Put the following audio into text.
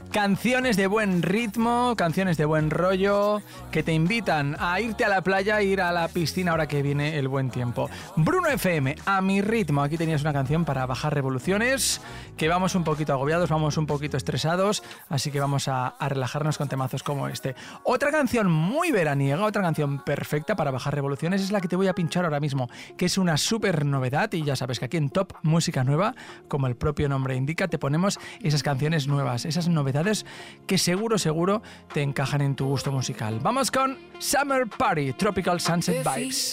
Canciones de buen ritmo, canciones de buen rollo, que te invitan a irte a la playa, ir a la piscina ahora que viene el buen tiempo. Bruno FM, a mi ritmo. Aquí tenías una canción para bajar revoluciones, que vamos un poquito agobiados, vamos un poquito estresados, así que vamos a relajarnos con temazos como este. Otra canción muy veraniega, otra canción perfecta para bajar revoluciones es la que te voy a pinchar ahora mismo, que es una súper novedad, y ya sabes que aquí en Top Música Nueva, como el propio nombre indica, te ponemos esas canciones nuevas, esas novedades que seguro te encajan en tu gusto musical. Vamos con Summer Party, Tropical Sunset Vibes.